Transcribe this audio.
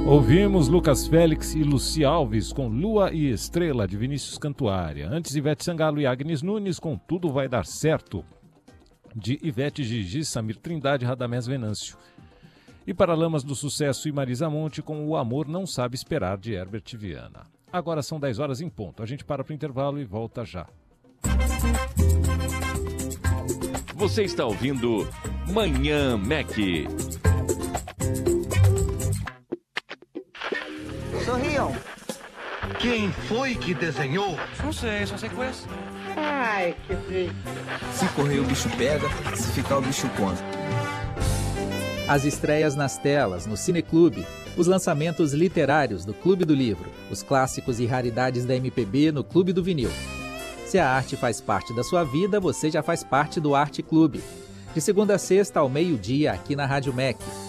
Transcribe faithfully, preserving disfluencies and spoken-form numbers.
Ouvimos Lucas Félix e Luci Alves com Lua e Estrela, de Vinícius Cantuária. Antes, Ivete Sangalo e Agnes Nunes com Tudo Vai Dar Certo, de Ivete Gigi, Samir Trindade e Radamés Venâncio. E Paralamas do Sucesso e Marisa Monte com O Amor Não Sabe Esperar, de Herbert Viana. Agora são dez horas em ponto. A gente para para o intervalo e volta já. Você está ouvindo Manhã Mac. Sorriam. Quem foi que desenhou? Não sei, só sei conhecer. Ai, que feio. Se correr o bicho pega, se ficar o bicho come. As estreias nas telas, no Cineclube, os lançamentos literários do Clube do Livro, os clássicos e raridades da M P B no Clube do Vinil. Se a arte faz parte da sua vida, você já faz parte do Arte Clube. De segunda a sexta ao meio-dia, aqui na Rádio M E C.